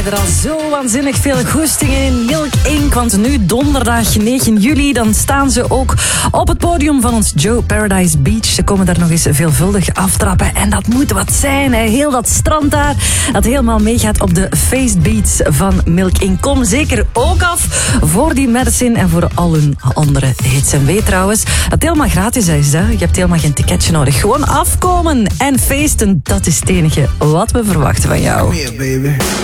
er al zo waanzinnig veel goesting in Milk Inc. Want nu donderdag 9 juli, dan staan ze ook op het podium van ons Joe Paradise Beach. Ze komen daar nog eens veelvuldig aftrappen. En dat moet wat zijn, hè. Heel dat strand daar, dat helemaal meegaat op de feestbeats van Milk Inc. Kom zeker ook af voor die Madison en voor al hun andere hits. En weet trouwens, dat het helemaal gratis is, hè. Je hebt helemaal geen ticketje nodig. Gewoon afkomen en feesten, dat is het enige wat we verwachten van jou. Come here, baby.